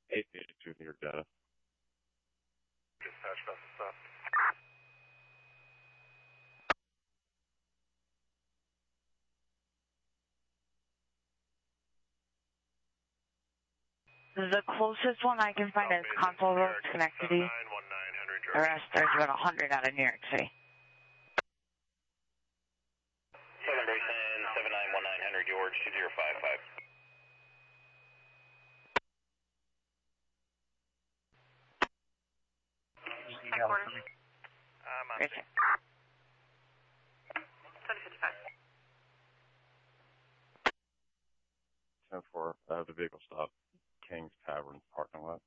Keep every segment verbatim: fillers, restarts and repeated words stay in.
eight eighty-two near data. Dispatch, that's what's up. The closest one I can find is Console Road, Schenectady. The rest, there's about one hundred out of New York City. Celebration seven nine one nine hundred George two zero five five. Headquarters. Um, Right there. seven fifty-five. ten four, uh, the vehicle stopped. King's Tavern parking lot.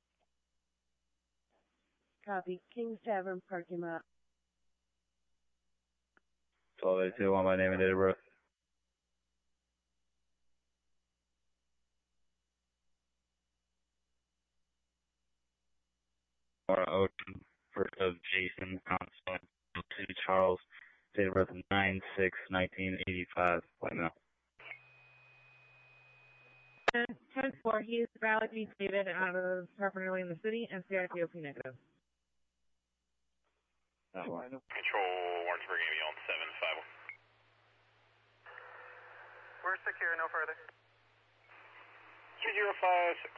Copy. King's Tavern parking lot. twelve eighty-two on my name and date of birth. Laura Ocean, first of Jason, Constance, City Charles, date of birth nine six nineteen eighty-five. Let me know. ten four, he is validly stated out of properly in the city and C I P O P negative. That one. Control Warrensburg ambulance seven five. We're secure, no further. two zero five six.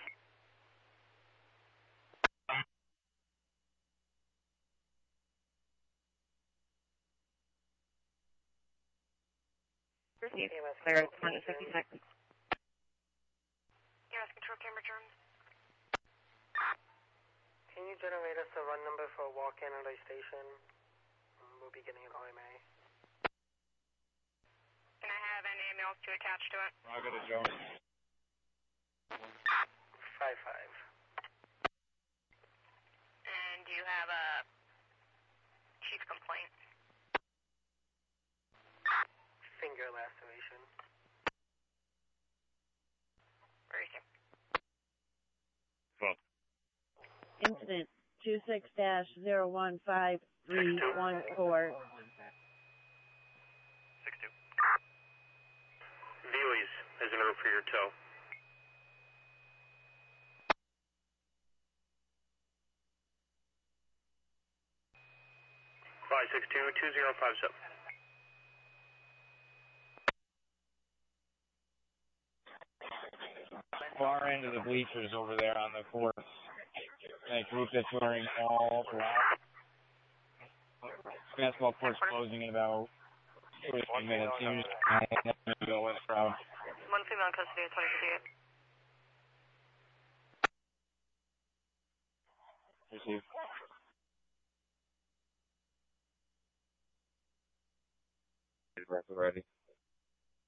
Clear at twenty fifty seconds. Yes, control camera turns. Can you generate us a run number for Walk Canada Station? We'll be getting an O M A. Can I have an ambulance to attach to it? Roger to Jones. Five five. And do you have a chief complaint? Finger laceration. Where is it? Well, Incident two six dash zero one five three one four. six two. Viewlies is an route for your tow. five six two two zero five seven. Far end of the bleachers over there on the fourth. That group that's wearing all black. Basketball court's closing in about fifteen minutes. You just go in crowd. One female in custody at twenty fifty-eight. Receive. Breath already.